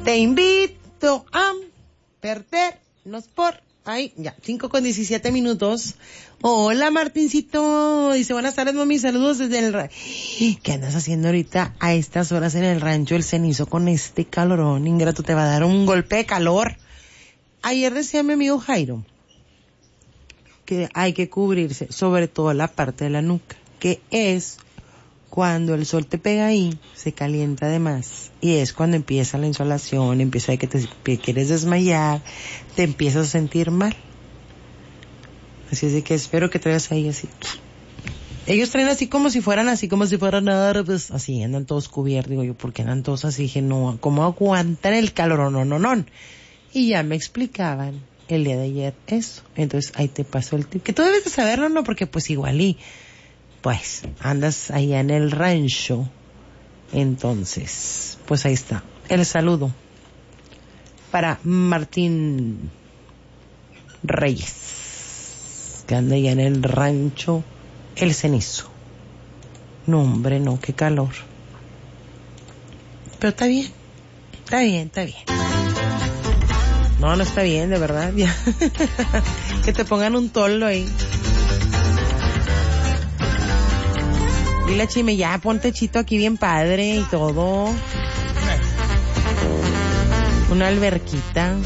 Te invito a perdernos por ahí. Ya, 5:17. Hola, Martincito. Dice, buenas tardes, mami. Saludos desde el rancho. ¿Qué andas haciendo ahorita a estas horas en el rancho El Cenizo con este calorón? Ingrato, te va a dar un golpe de calor. Ayer decía mi amigo Jairo que hay que cubrirse, sobre todo la parte de la nuca, que es cuando el sol te pega ahí, se calienta de más. Y es cuando empieza la insolación, empieza a que te quieres desmayar, te empiezas a sentir mal. Así es de que espero que traigas ahí así. Ellos traen así como si fueran nada, pues así, andan todos cubiertos. Digo yo, ¿por qué andan todos así? Dije, no, ¿cómo aguantan el calor? No. Y ya me explicaban el día de ayer eso. Entonces ahí te pasó el tip. Que tú debes de saberlo, ¿no? Porque pues igual y pues andas allá en el rancho. Entonces, pues ahí está. El saludo para Martín Reyes, que anda allá en el rancho El Cenizo. No, hombre, no, qué calor. Pero está bien. No está bien, de verdad, ya. Que te pongan un toldo ahí. Dile a Chime, ya, ponte chito aquí bien padre y todo. Una alberquita.